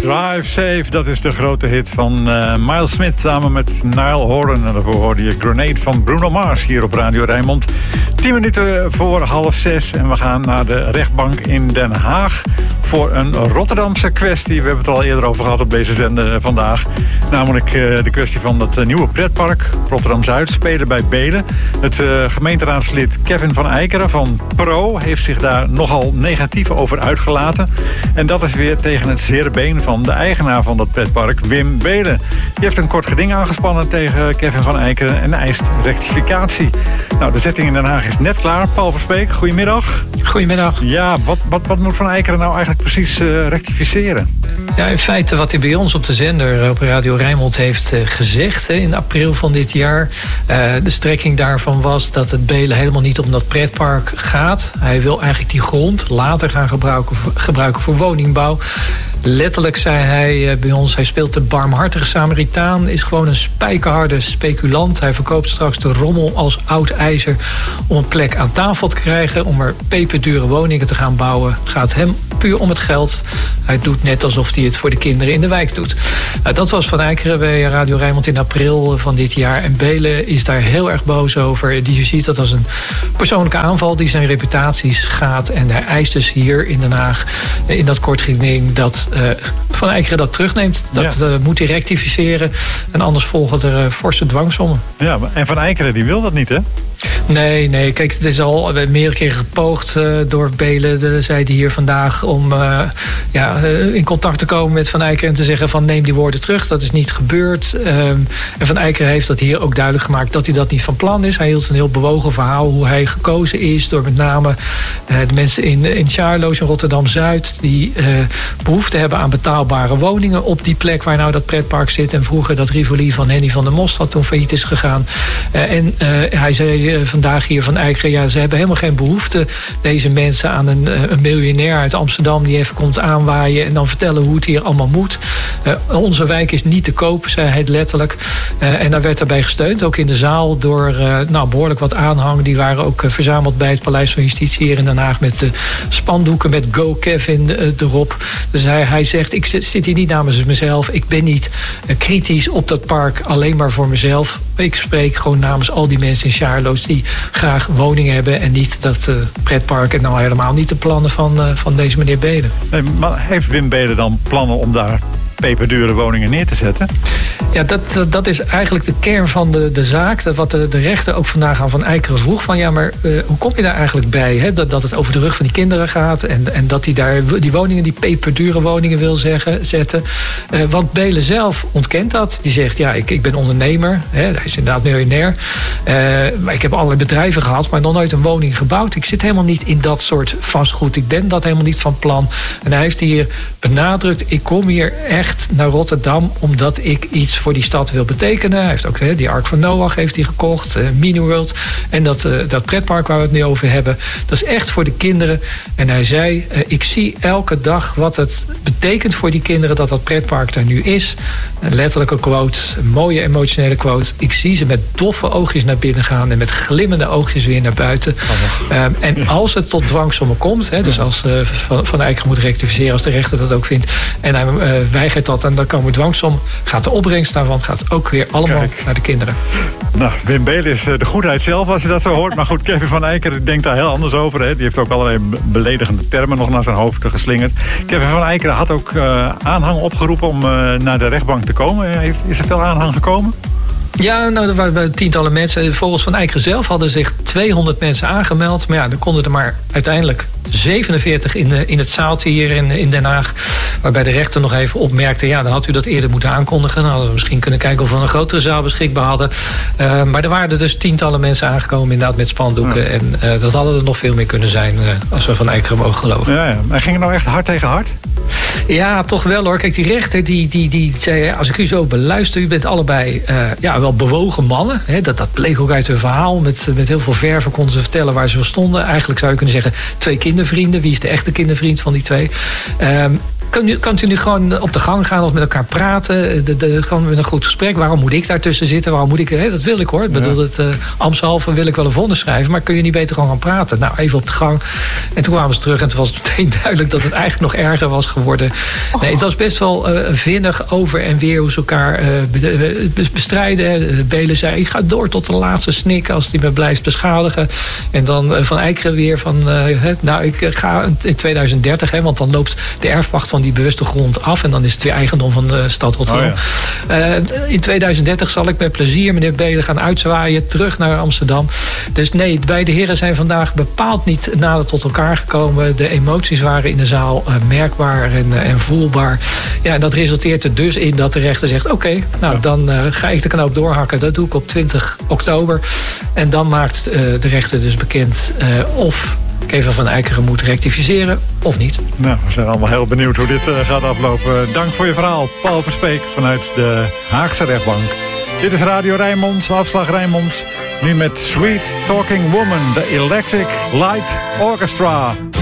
Drive Safe, dat is de grote hit van Miles Smith samen met Niall Horan. En daarvoor hoorde je Grenade van Bruno Mars hier op Radio Rijnmond. 10 minuten voor 5:30 en we gaan naar de rechtbank in Den Haag voor een Rotterdamse kwestie. We hebben het er al eerder over gehad op deze zender vandaag. Namelijk de kwestie van het nieuwe pretpark Rotterdam-Zuid, spelen bij Beelen. Het gemeenteraadslid Kevin van Eikeren van Pro heeft zich daar nogal negatief over uitgelaten. En dat is weer tegen het zere been van de eigenaar van dat pretpark, Wim Beelen. Die heeft een kort geding aangespannen tegen Kevin van Eikeren en eist rectificatie. Nou, de zitting in Den Haag is net klaar. Paul Verspeek, goedemiddag. Goedemiddag. Ja, wat moet Van Eikeren nou eigenlijk precies rectificeren? Ja, in feite wat hij bij ons op de zender op Radio Rijnmond heeft gezegd in april van dit jaar. De strekking daarvan was dat het Beelen helemaal niet om dat pretpark gaat. Hij wil eigenlijk die grond later gaan gebruiken voor woningbouw. Letterlijk zei hij bij ons, hij speelt de barmhartige Samaritaan, is gewoon een spijkerharde speculant. Hij verkoopt straks de rommel als oud ijzer om een plek aan tafel te krijgen, om er peperdure woningen te gaan bouwen. Het gaat hem puur om het geld. Hij doet net alsof hij het voor de kinderen in de wijk doet. Nou, dat was Van Eikeren bij Radio Rijnmond in april van dit jaar. En Beelen is daar heel erg boos over. Die ziet dat als een persoonlijke aanval die zijn reputatie schaadt. En hij eist dus hier in Den Haag in dat kort geding dat Van Eikeren dat terugneemt. Dat moet hij rectificeren. En anders volgen er forse dwangsommen. Ja, en Van Eikeren die wil dat niet, hè? Nee. Kijk, het is al meerdere keren gepoogd door Beelen, zei hij hier vandaag, om in contact te komen met Van Eikeren en te zeggen van neem die woorden terug. Dat is niet gebeurd. En Van Eikeren heeft dat hier ook duidelijk gemaakt dat hij dat niet van plan is. Hij hield een heel bewogen verhaal hoe hij gekozen is door met name de mensen in Charloes in Rotterdam-Zuid die behoefte hebben aan betaalbare woningen op die plek waar nou dat pretpark zit. En vroeger dat Rivoli van Henny van der Most, dat toen failliet is gegaan. En hij zei vandaag hier Van Eikeren, ja, ze hebben helemaal geen behoefte, deze mensen, aan een miljonair uit Amsterdam die even komt aanwaaien en dan vertellen hoe het hier allemaal moet. Onze wijk is niet te koop, zei hij letterlijk. En daar werd daarbij gesteund, ook in de zaal, door behoorlijk wat aanhang. Die waren ook verzameld bij het Paleis van Justitie hier in Den Haag met spandoeken met Go Kevin erop. Dus hij zegt, ik zit hier niet namens mezelf. Ik ben niet kritisch op dat park alleen maar voor mezelf. Ik spreek gewoon namens al die mensen in Charloes die graag woningen hebben en niet dat pretpark en nou helemaal niet de plannen van deze meneer Beelen. Nee, maar heeft Wim Beelen dan plannen om daar peperdure woningen neer te zetten? Ja, dat is eigenlijk de kern van de zaak. Wat de rechter ook vandaag aan Van Eikeren vroeg. Van ja, maar hoe kom je daar eigenlijk bij? Hè? Dat het over de rug van die kinderen gaat. En dat hij daar die woningen, die peperdure woningen wil zetten. Want Beelen zelf ontkent dat. Die zegt, ja, ik ben ondernemer. Hè? Hij is inderdaad miljonair. Maar ik heb allerlei bedrijven gehad, maar nog nooit een woning gebouwd. Ik zit helemaal niet in dat soort vastgoed. Ik ben dat helemaal niet van plan. En hij heeft hier benadrukt, ik kom hier echt naar Rotterdam omdat ik iets voor die stad wil betekenen. Hij heeft ook die Ark van Noach heeft hij gekocht, Miniworld. En dat pretpark waar we het nu over hebben, dat is echt voor de kinderen. En hij zei, ik zie elke dag wat het betekent voor die kinderen dat dat pretpark daar nu is. Een letterlijke quote, een mooie emotionele quote. Ik zie ze met doffe oogjes naar binnen gaan en met glimmende oogjes weer naar buiten. En als het tot dwangsommen komt, dus als Van Eikeren moet rectificeren, als de rechter dat ook vindt, en hij weigert dat en dan komen dwangsom, gaat de opbrengst daarvan gaat ook weer allemaal naar de kinderen. Nou, Wim Beelen is de goedheid zelf als je dat zo hoort. Maar goed, Kevin van Eikeren denkt daar heel anders over. Hè. Die heeft ook allerlei beledigende termen nog naar zijn hoofd geslingerd. Kevin van Eikeren had ook aanhang opgeroepen om naar de rechtbank te komen. Is er veel aanhang gekomen? Ja, nou, er waren tientallen mensen. Volgens Van Eikeren zelf hadden zich 200 mensen aangemeld. Maar ja, er konden er maar uiteindelijk 47 in het zaaltje hier in Den Haag. Waarbij de rechter nog even opmerkte, ja, dan had u dat eerder moeten aankondigen. Dan hadden we misschien kunnen kijken of we een grotere zaal beschikbaar hadden. Maar er waren er dus tientallen mensen aangekomen, inderdaad met spandoeken. Ja. En dat hadden er nog veel meer kunnen zijn, als we Van Eikeren mogen geloven. Ja. En ging het nou echt hard tegen hard? Ja, toch wel hoor. Kijk, die rechter die zei, als ik u zo beluister, u bent allebei wel bewogen mannen. Hè? Dat bleek ook uit hun verhaal. Met heel veel verven konden ze vertellen waar ze voor stonden. Eigenlijk zou je kunnen zeggen 2 kindervrienden. Wie is de echte kindervriend van die 2? kan u nu gewoon op de gang gaan of met elkaar praten? Gewoon met een goed gesprek. Waarom moet ik daartussen zitten? Waarom moet ik... dat wil ik hoor. Ik bedoel, ambtshalve wil ik wel een vonnis schrijven. Maar kun je niet beter gewoon gaan praten? Nou, even op de gang. En toen kwamen ze terug en toen was het meteen duidelijk dat het eigenlijk nog erger was geworden. Nee, het was best wel vinnig over en weer hoe ze elkaar bestrijden. Belen zei, ik ga door tot de laatste snik als die me blijft beschadigen. En dan Van Eikeren weer van... ik ga in 2030, want dan loopt de erfpacht van die bewuste grond af. En dan is het weer eigendom van de stad Rotterdam. In 2030 zal ik met plezier, meneer Belen, gaan uitzwaaien terug naar Amsterdam. Dus nee, beide heren zijn vandaag bepaald niet nader tot elkaar gekomen. De emoties waren in de zaal merkbaar en voelbaar. Ja, en dat resulteert er dus in dat de rechter zegt... oké, dan ga ik de knoop doorhakken. Dat doe ik op 20 oktober. En dan maakt de rechter dus bekend of Keva van Eikeren moet rectificeren of niet. Nou, we zijn allemaal heel benieuwd hoe dit gaat aflopen. Dank voor je verhaal, Paul Verspeek vanuit de Haagse rechtbank. Dit is Radio Rijnmond, afslag Rijnmond. Nu met Sweet Talking Woman, de Electric Light Orchestra.